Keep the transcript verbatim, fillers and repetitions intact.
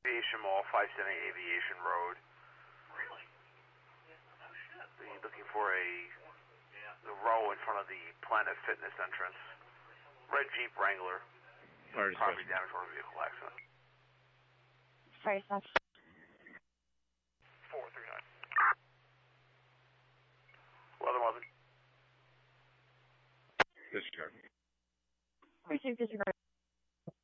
Aviation Mall, five seventy Aviation Road. Really? Oh, shit. You're looking for a the row in front of the Planet Fitness entrance. Red Jeep Wrangler. Property damage or vehicle accident. Sorry, sir. four three nine. eleven eleven. Discharge. Received disregard.